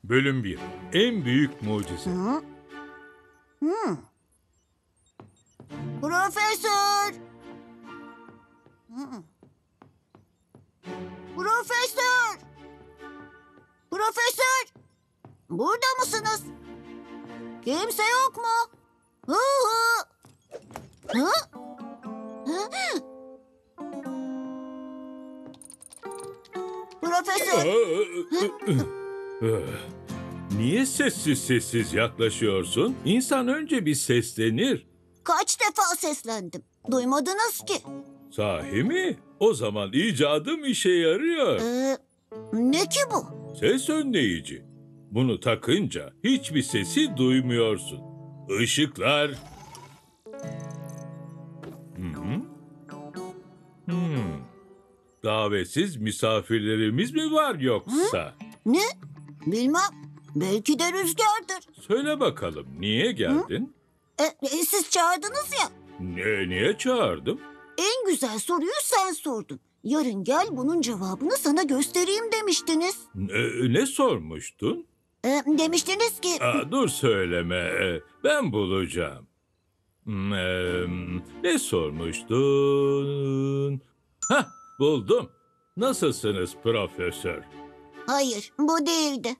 Bölüm 1. En büyük mucize. Hı? Hı. Profesör! Hı. Profesör! Profesör! Burada mısınız? Kimse yok mu? Hı hı. Hı? Hı? Profesör! Niye sessiz sessiz yaklaşıyorsun? İnsan önce bir seslenir. Kaç defa seslendim. Duymadınız ki. Sahi mi? O zaman icadım işe yarıyor. Ne ki bu? Ses önleyici. Bunu takınca hiçbir sesi duymuyorsun. Işıklar. Hı-hı. Davetsiz misafirlerimiz mi var yoksa? Ne? Bilmem. Belki de rüzgardır. Söyle bakalım niye geldin? Siz çağırdınız ya. Niye çağırdım? En güzel soruyu sen sordun. Yarın gel bunun cevabını sana göstereyim demiştiniz. Ne sormuştun? Demiştiniz ki... Dur söyleme. Ben bulacağım. Ne sormuştun? Hah, buldum. Nasılsınız profesör? Hayır, bu değildi.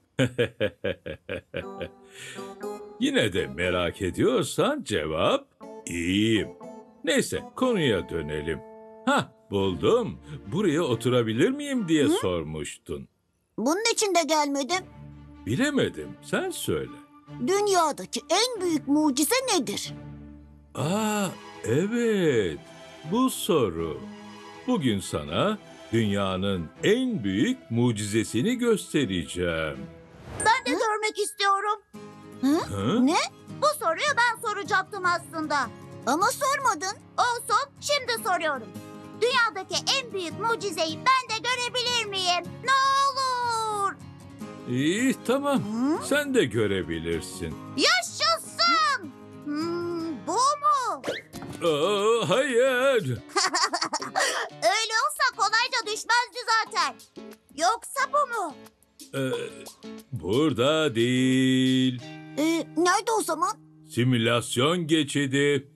Yine de merak ediyorsan cevap iyiyim. Neyse konuya dönelim. Hah, buldum. Buraya oturabilir miyim diye sormuştun. Bunun için de gelmedim. Bilemedim. Sen söyle. Dünyadaki en büyük mucize nedir? Evet. Bu soru. Bugün sana dünyanın en büyük mucizesini göstereceğim. Ben de görmek istiyorum. Hı? Ne? Bu soruyu ben soracaktım aslında. Ama sormadın. Olsun, şimdi soruyorum. Dünyadaki en büyük mucizeyi ben de görebilir miyim? Ne olur. İyi, tamam. Sen de görebilirsin. Yaşasın. Bu mu? Hayır. Öyle olsa kolayca düşmezdi zaten. Yoksa bu mu? Burada değil. Nerede o zaman? Simülasyon geçidi.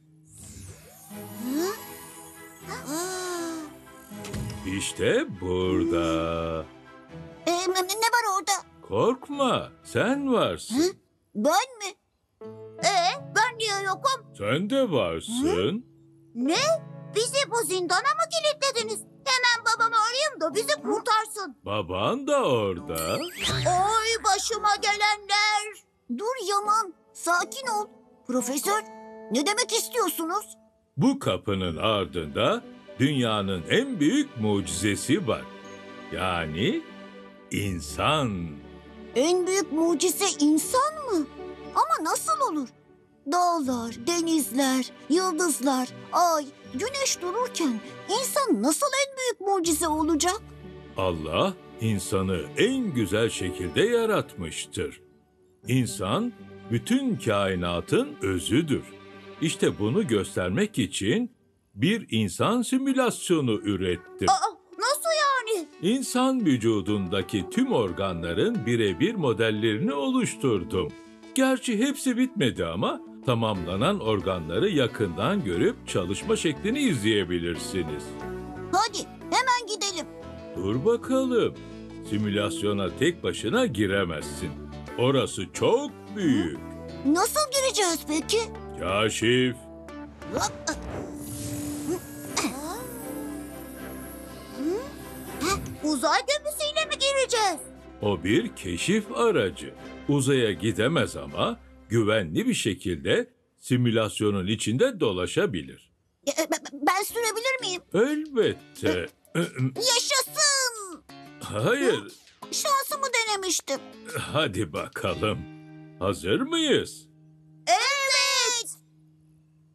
İşte burada. Ne var orada? Korkma, sen varsın. Ben mi? Ben niye yokum? Sen de varsın. Ne? Bizi bu zindana mı kilitlediniz? Hemen babamı arayayım da bizi kurtarsın. Baban da orada. Oy başıma gelenler. Dur Yaman, sakin ol. Profesör, ne demek istiyorsunuz? Bu kapının ardında dünyanın en büyük mucizesi var. Yani insan. En büyük mucize insan mı? Ama nasıl olur? Dağlar, denizler, yıldızlar, ay, güneş dururken insan nasıl en büyük mucize olacak? Allah insanı en güzel şekilde yaratmıştır. İnsan bütün kainatın özüdür. İşte bunu göstermek için bir insan simülasyonu ürettim. Nasıl yani? İnsan vücudundaki tüm organların birebir modellerini oluşturdum. Gerçi hepsi bitmedi ama tamamlanan organları yakından görüp çalışma şeklini izleyebilirsiniz. Hadi hemen gidelim. Dur bakalım. Simülasyona tek başına giremezsin. Orası çok büyük. Nasıl gireceğiz peki? Kaşif. Uzay gemisiyle mi gireceğiz? O bir keşif aracı. Uzaya gidemez ama güvenli bir şekilde simülasyonun içinde dolaşabilir. Ben sürebilir miyim? Elbette. Yaşasın! Hayır. Şansımı denemiştim. Hadi bakalım. Hazır mıyız?